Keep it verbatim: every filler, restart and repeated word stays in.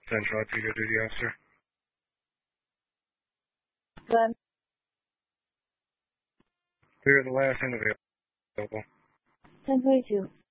Central Active Duty Officer. Glenn. Clear the last end available. ten twenty-two.